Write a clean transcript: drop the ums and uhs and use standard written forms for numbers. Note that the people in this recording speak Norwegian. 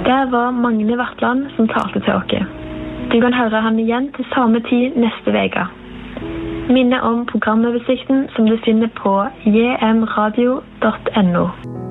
Det var Magne Vartland som talte til oss. Du kan høre han igjen til samme tid neste veka. Minne om programoversikten som du finner på jmradio.no.